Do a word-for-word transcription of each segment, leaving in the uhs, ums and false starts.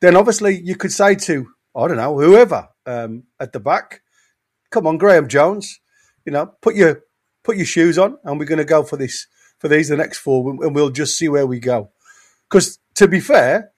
then obviously you could say to, I don't know, whoever um, at the back, come on, Graham Jones, you know, put your put your shoes on, and we're going to go for this for these the next four, and we'll just see where we go. Because to be fair,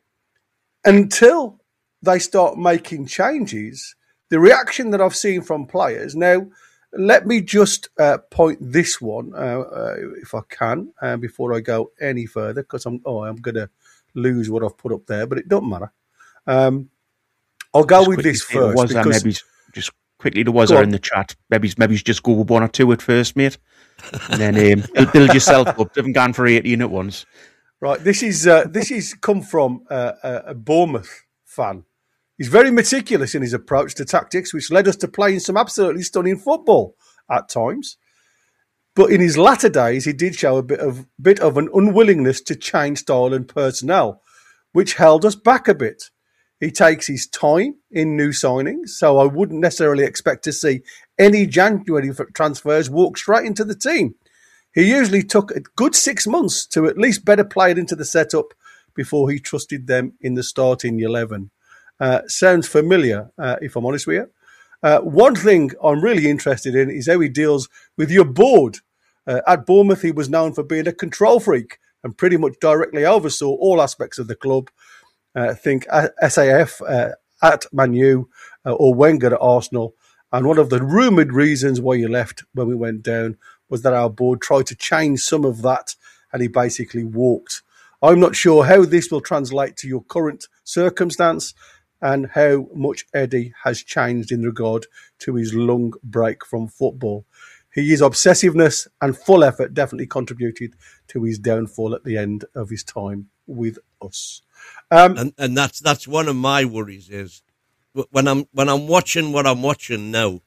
until they start making changes, the reaction that I've seen from players now. Let me just uh, point this one, uh, uh, if I can, uh, before I go any further, because I'm oh I'm going to lose what I've put up there, but it doesn't matter. Um, I'll go just with this first. Was because, maybe just quickly, there was there in the chat. Maybe maybe just go with one or two at first, mate, and then um, build yourself up. Haven't gone for eighteen at once. Right. This is uh, this is come from uh, a Bournemouth fan. He's very meticulous in his approach to tactics, which led us to playing some absolutely stunning football at times. But in his latter days, he did show a bit of bit of an unwillingness to change style and personnel, which held us back a bit. He takes his time in new signings, so I wouldn't necessarily expect to see any January transfers walk straight into the team. He usually took a good six months to at least better play it into the setup before he trusted them in the starting eleven. Uh, sounds familiar, uh, if I'm honest with you. Uh, one thing I'm really interested in is how he deals with your board. Uh, at Bournemouth, he was known for being a control freak and pretty much directly oversaw all aspects of the club. Uh, think S A F uh, at Man U uh, or Wenger at Arsenal. And one of the rumoured reasons why he left when we went down was that our board tried to change some of that and he basically walked. I'm not sure how this will translate to your current circumstance and how much Eddie has changed in regard to his long break from football. His obsessiveness and full effort definitely contributed to his downfall at the end of his time with us. Um, and and that's that's one of my worries is when I'm when I'm watching what I'm watching now.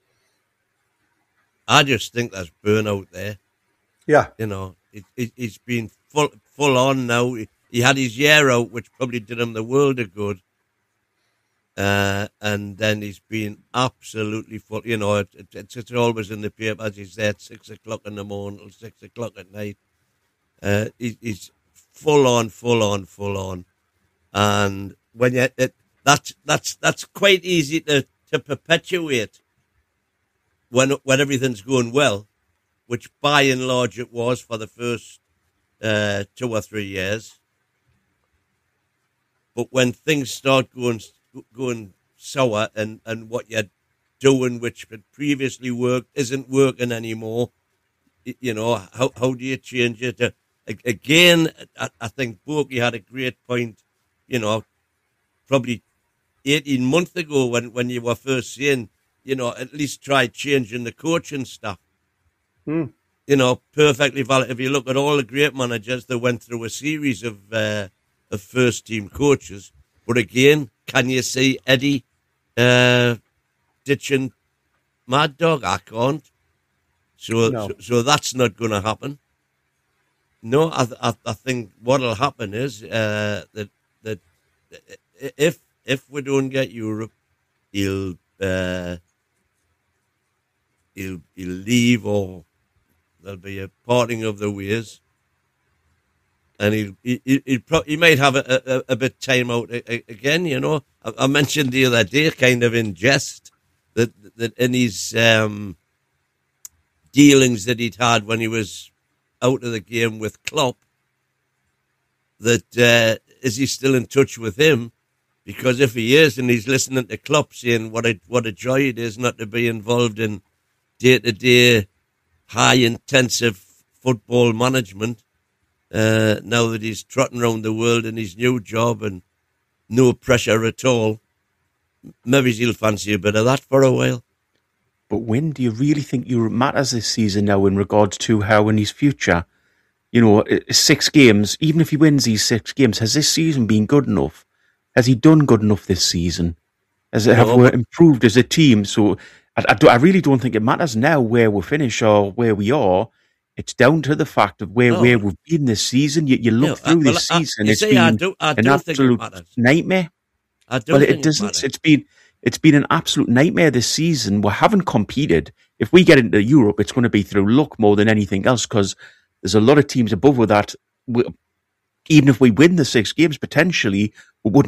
I just think there's burnout there. Yeah, you know, it, it, it's been full full on now. He, he had his year out, which probably did him the world of good. Uh, and then he's been absolutely full. You know, it, it, it's always in the papers. He's there at six o'clock in the morning till six o'clock at night. Uh, he, he's full on, full on, full on. And when you it, that's that's that's quite easy to, to perpetuate when when everything's going well, which by and large it was for the first uh, two or three years. But when things start going going sour and, and what you're doing, which had previously worked, isn't working anymore, you know, how how do you change it? Uh, again, I, I think Borky had a great point, you know, probably eighteen months ago when, when you were first saying, you know, at least try changing the coaching staff. Mm. You know, perfectly valid. If you look at all the great managers that went through a series of uh, of first team coaches, but again, can you see Eddie uh, ditching Mad Dog? I can't. So, no. so, so that's not going to happen. No, I, I, I think what'll happen is uh, that that if if we don't get Europe, he'll uh, he'll he'll leave, or there'll be a parting of the ways. And he he he, pro- he might have a, a, a bit time out again, you know. I, I mentioned the other day, kind of in jest, that that in his um, dealings that he'd had when he was out of the game with Klopp, that uh, is he still in touch with him? Because if he is, and he's listening to Klopp saying what a what a joy it is not to be involved in day to day, high intensive football management. Uh, now that he's trotting around the world in his new job and no pressure at all, maybe he'll fancy a bit of that for a while. But when do you really think Europe matters this season now in regards to how in his future, you know, six games, even if he wins these six games, has this season been good enough? Has he done good enough this season? Has it, have No, we but- improved as a team? So I, I, do, I really don't think it matters now where we finish or where we are. It's down to the fact of where, No. where we've been this season. You, you look No, through I- well, this I- season, you it's see, been I do- I an don't think it absolute matters. nightmare. I don't Well, think it doesn't. matters. It's been it's been an absolute nightmare this season. We haven't competed. If we get into Europe, it's going to be through luck more than anything else because there's a lot of teams above with that. We, even if we win the six games, potentially we wouldn't